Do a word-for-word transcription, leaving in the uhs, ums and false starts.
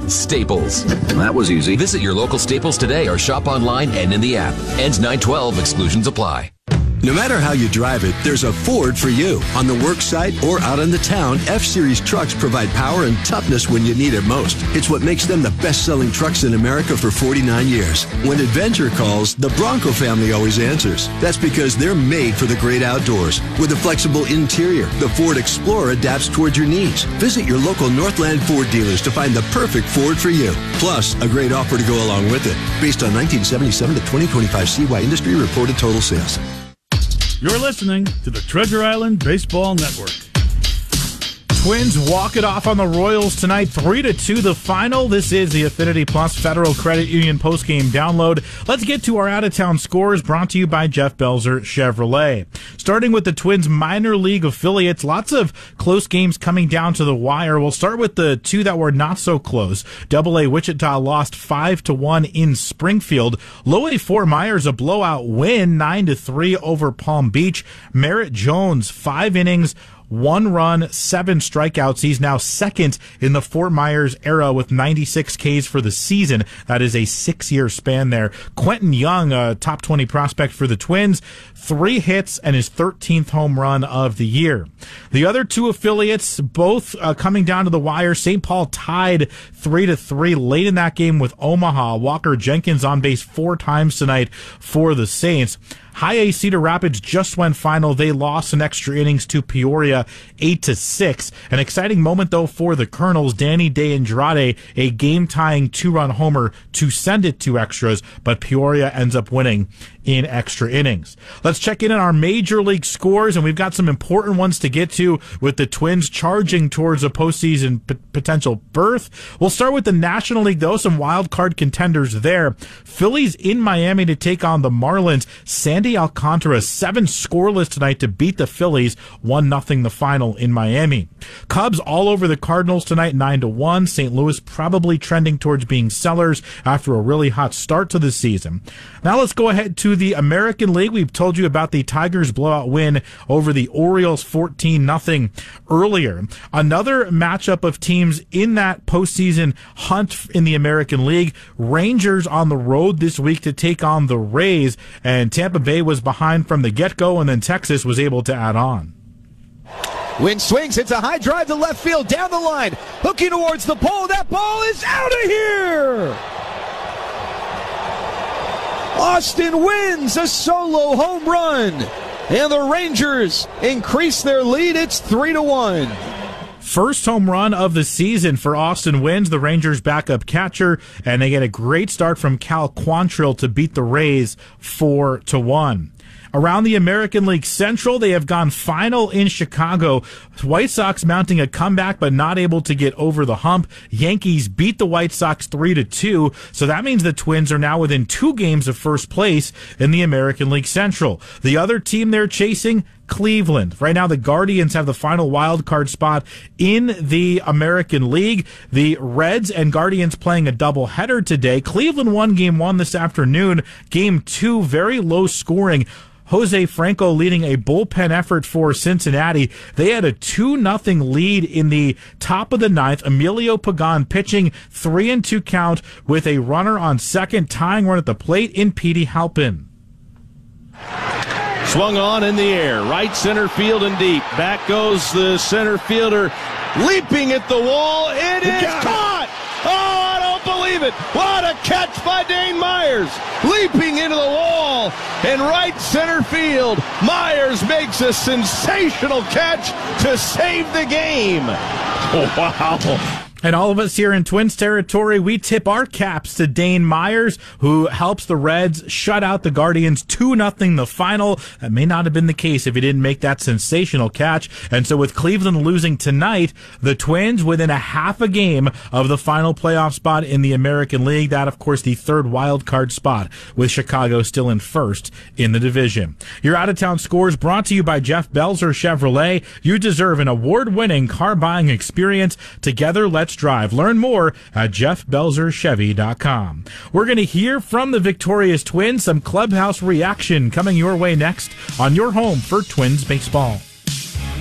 Staples. That was easy. Visit your local Staples today or shop online and in the app. Ends nine twelve. Exclusions apply. No matter how you drive it, there's a Ford for you. On the work site or out in the town, F-Series trucks provide power and toughness when you need it most. It's what makes them the best-selling trucks in America for forty-nine years. When adventure calls, the Bronco family always answers. That's because they're made for the great outdoors. With a flexible interior, the Ford Explorer adapts towards your needs. Visit your local Northland Ford dealers to find the perfect Ford for you. Plus, a great offer to go along with it. Based on nineteen seventy-seven to twenty twenty-five C Y industry reported total sales. You're listening to the Treasure Island Baseball Network. Twins walk it off on the Royals tonight, three to two the final. This is the Affinity Plus Federal Credit Union postgame download. Let's get to our out-of-town scores, brought to you by Jeff Belzer Chevrolet. Starting with the Twins minor league affiliates, lots of close games coming down to the wire. We'll start with the two that were not so close. Double A Wichita lost five to one in Springfield. Low A Fort Myers a blowout win, nine to three over Palm Beach. Merritt Jones, five innings, one run, seven strikeouts. He's now second in the Fort Myers era with ninety-six Ks for the season. That is a six-year span there. Quentin Young, a top twenty prospect for the Twins, three hits and his thirteenth home run of the year. The other two affiliates, both uh, coming down to the wire. Saint Paul tied three to three late in that game with Omaha. Walker Jenkins on base four times tonight for the Saints. High A Cedar Rapids just went final. They lost in extra innings to Peoria, eight to six. An exciting moment, though, for the Colonels. Danny De Andrade, a game-tying two-run homer to send it to extras, but Peoria ends up winning in extra innings. Let's check in on our major league scores, and we've got some important ones to get to with the Twins charging towards a postseason p- potential berth. We'll start with the National League, though, some wild card contenders there. Phillies in Miami to take on the Marlins. Sandy Alcantara, seven scoreless tonight to beat the Phillies, one nothing the final in Miami. Cubs all over the Cardinals tonight, nine to one. Saint Louis probably trending towards being sellers after a really hot start to the season. Now let's go ahead to the American League. We've told you about the Tigers blowout win over the Orioles fourteen nothing earlier. Another matchup of teams in that postseason hunt in the American League. Rangers on the road this week to take on the Rays, and Tampa Bay was behind from the get-go, and then Texas was able to add on. Wind swings, it's a high drive to left field, down the line, hooking towards the pole. That ball is out of here! Austin wins a solo home run, and the Rangers increase their lead. It's three to one. First home run of the season for Austin Wins, the Rangers' backup catcher, and they get a great start from Cal Quantrill to beat the Rays four to one. Around the American League Central, they have gone final in Chicago. White Sox mounting a comeback but not able to get over the hump. Yankees beat the White Sox three to two, so that means the Twins are now within two games of first place in the American League Central. The other team they're chasing, Cleveland. Right now, the Guardians have the final wild card spot in the American League. The Reds and Guardians playing a doubleheader today. Cleveland won game one this afternoon. Game two, very low scoring. Jose Franco leading a bullpen effort for Cincinnati. They had a two nothing lead in the top of the ninth. Emilio Pagan pitching, three and two count with a runner on second, tying run at the plate in Petey Halpin. Swung on in the air, right center field and deep. Back goes the center fielder, leaping at the wall. It is caught! Oh, I don't believe it. What a catch by Dane Myers. Leaping into the wall in right center field. Myers makes a sensational catch to save the game. Oh, wow. And all of us here in Twins territory, we tip our caps to Dane Myers, who helps the Reds shut out the Guardians two nothing the final. That may not have been the case if he didn't make that sensational catch. And so with Cleveland losing tonight, the Twins within a half a game of the final playoff spot in the American League. That, of course, the third wild card spot, with Chicago still in first in the division. Your out-of-town scores brought to you by Jeff Belzer Chevrolet. You deserve an award-winning car buying experience. Together, let's drive. Learn more at jeff belzer chevy dot com. We're going to hear from the victorious Twins. Some clubhouse reaction coming your way next on your home for Twins baseball.